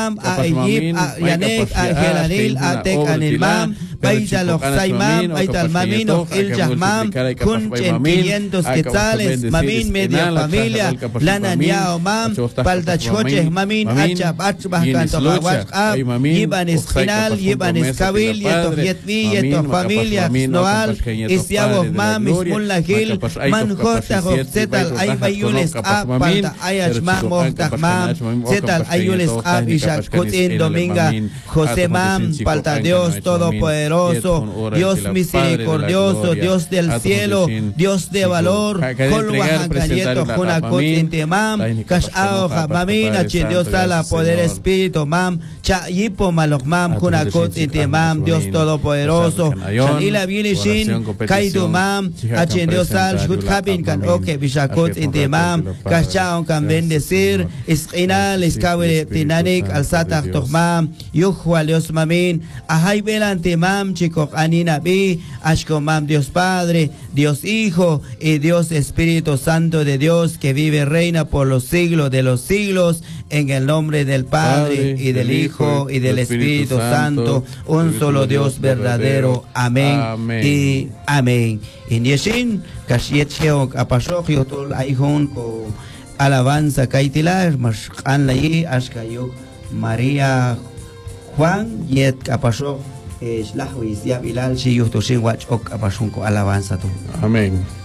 mam a Egypt a Yanek a Gelanil a Tek anil mam Baita los Saimam, Baita Mamino, El Yahmam, Kunchen 500 quetzales, Mamin, media familia, Lana Niao Mam, Paltachoches, Mamin, Achap, Achbach, Cantojahuach, Yiban Esquinal, Yiban Escabil, Yeto Yetvi, Yeto Familia, Noal, Isiabos Mam, Ismulla Gil, Manjota, Zetal, Aybayules, Palta, Ayachmam, Mohtachmam, Zetal, Ayules, Abishak, Kutin, Dominga, José Mam, Palta Dios Todopoderoso. Dios misericordioso, Dios del cielo, Dios de valor, Dios la poder espíritu, mam, Chayipo malok mam, Kunakot intimam, Dios todopoderoso, Shanila Bilishin, Kaidu mam, Dios al Shuthabin kan oke, Bishakot intimam, Kashaon kan bendecir, Iskinal, Iskawil Tinanik, Alsatak Tohmam, Yuhwa Dios mamin, Ahay Belantimam, chicos, Anina Bi, Ashkomam, Dios Padre, Dios Hijo y Dios Espíritu Santo de Dios que vive, reina por los siglos de los siglos, en el nombre del Padre y del Hijo y del Espíritu Santo, un solo Dios verdadero. Amén y amén. Y Yeshin, Kashiet Sheok, Apashok, Yotol, Aihon, alabanza, Kaitilar, Mashkan Lai, Ashkayuk, María, Juan, Yet, Apashok. Lahwi siap ilal si yuh tu sing wach ok apashunko alabanza tu. Amén.